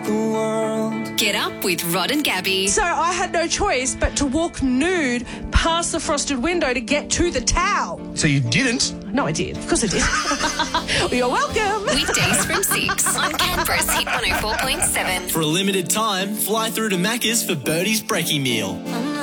the world. Get up with Rod and Gabby. So I had no choice but to walk nude past the frosted window to get to the towel. So you didn't? No, I did. Of course I did. Well, you're welcome. Weekdays from 6 on Canberra's Hit 104.7. For a limited time, fly through to Macca's for Birdie's Brekkie meal.